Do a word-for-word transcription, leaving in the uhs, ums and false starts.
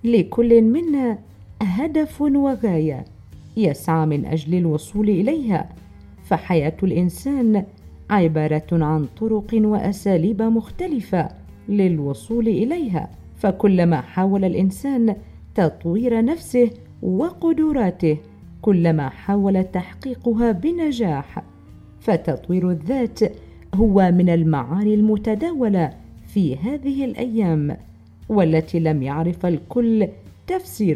لكل منا هدف وغاية يسعى من أجل الوصول إليها، فحياة الإنسان عبارة عن طرق وأساليب مختلفة للوصول إليها، فكلما حاول الإنسان تطوير نفسه وقدراته كلما حاول تحقيقها بنجاح. فتطوير الذات هو من المعاني المتداولة في هذه الأيام والتي لم يعرف الكل تفسير